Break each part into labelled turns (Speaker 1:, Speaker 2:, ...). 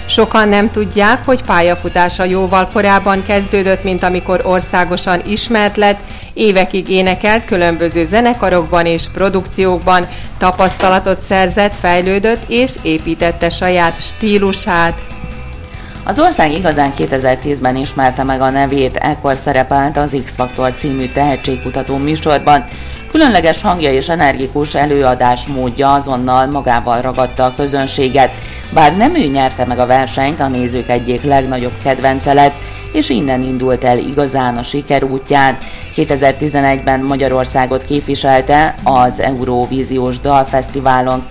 Speaker 1: Sokan nem tudják, hogy pályafutása jóval korábban kezdődött, mint amikor országosan ismert lett, évekig énekelt különböző zenekarokban és produkciókban, tapasztalatot szerzett, fejlődött és építette saját stílusát.
Speaker 2: Az ország igazán 2010-ben ismerte meg a nevét, ekkor szerepelt az X-Faktor című tehetségkutató műsorban. Különleges hangja és energikus előadásmódja azonnal magával ragadta a közönséget. Bár nem ő nyerte meg a versenyt, a nézők egyik legnagyobb kedvence lett, és innen indult el igazán a siker útján. 2011-ben Magyarországot képviselte az Eurovíziós Dalfesztiválon,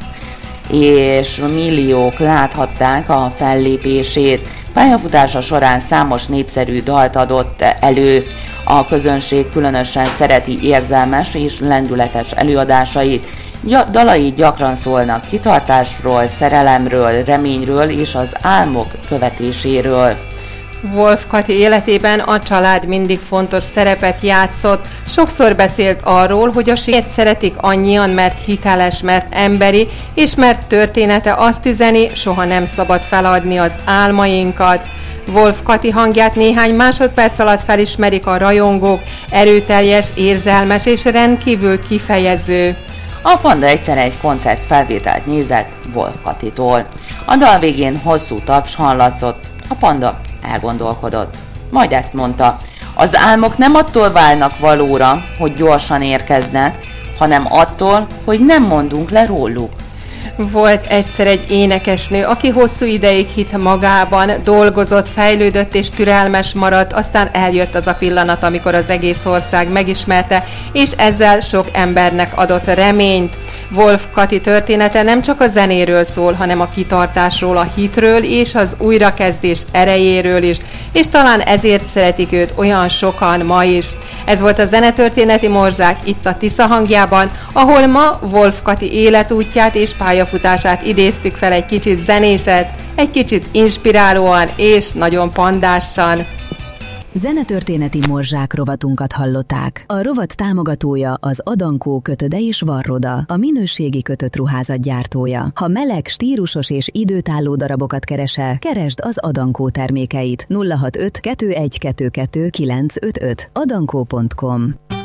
Speaker 2: és milliók láthatták a fellépését. Pályafutása során számos népszerű dalt adott elő. A közönség különösen szereti érzelmes és lendületes előadásait. Dalai gyakran szólnak kitartásról, szerelemről, reményről és az álmok követéséről.
Speaker 1: Wolf Kati életében a család mindig fontos szerepet játszott. Sokszor beszélt arról, hogy a sikert szeretik annyian, mert hiteles, mert emberi, és mert története azt üzeni, soha nem szabad feladni az álmainkat. Wolf Kati hangját néhány másodperc alatt felismerik a rajongók, erőteljes, érzelmes és rendkívül kifejező.
Speaker 2: A Panda egyszer egy koncertfelvételt nézett Wolf Katitól. A dal végén hosszú taps hallatszott, a Panda elgondolkodott. Majd ezt mondta: az álmok nem attól válnak valóra, hogy gyorsan érkeznek, hanem attól, hogy nem mondunk le róluk.
Speaker 1: Volt egyszer egy énekesnő, aki hosszú ideig hitt magában, dolgozott, fejlődött és türelmes maradt, aztán eljött az a pillanat, amikor az egész ország megismerte, és ezzel sok embernek adott reményt. Wolf Kati története nem csak a zenéről szól, hanem a kitartásról, a hitről és az újrakezdés erejéről is, és talán ezért szeretik őt olyan sokan ma is. Ez volt a Zenetörténeti Morzsák itt a Tisza hangjában, ahol ma Wolf Kati életútját és pályafutását idéztük fel egy kicsit zenéset, egy kicsit inspirálóan és nagyon pandásan.
Speaker 3: Zenetörténeti Morzsák rovatunkat hallották. A rovat támogatója az Adankó Kötöde és Varroda, a minőségi kötött ruházat gyártója. Ha meleg, stílusos és időtálló darabokat keresel, keresd az Adankó termékeit. 065 2122 955 adankó.com.